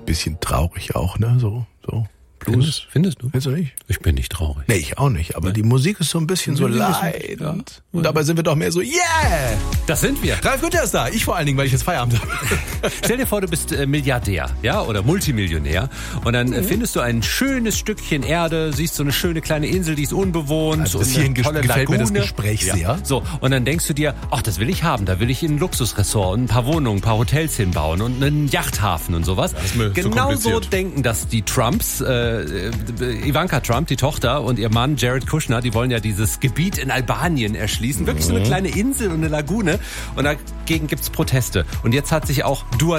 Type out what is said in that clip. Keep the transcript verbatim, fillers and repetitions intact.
bisschen traurig auch, ne? So, so. Findest, findest du? Findest du nicht? Ich bin nicht traurig. Nee, ich auch nicht. Aber nee. Die Musik ist so ein bisschen so leid. Ja. Und, und dabei sind wir doch mehr so, yeah! Das sind wir. Ralf Günther ist da. Ich vor allen Dingen, weil ich jetzt Feierabend habe. Stell dir vor, du bist äh, Milliardär, ja, oder Multimillionär. Und dann äh, findest du ein schönes Stückchen Erde, siehst so eine schöne kleine Insel, die ist unbewohnt. Also das und hier eine tolle gefällt Lagune. mir das Gespräch ja. sehr. So, und dann denkst du dir, ach, das will ich haben. Da will ich in ein Luxusressort und ein paar Wohnungen, ein paar Hotels hinbauen und einen Yachthafen und sowas. Das ist mir genau so so denken das die Trumps, äh, Ivanka Trump, die Tochter, und ihr Mann Jared Kushner, die wollen ja dieses Gebiet in Albanien erschließen. Wirklich so eine kleine Insel und eine Lagune. Und dagegen gibt's Proteste. Und jetzt hat sich auch Dua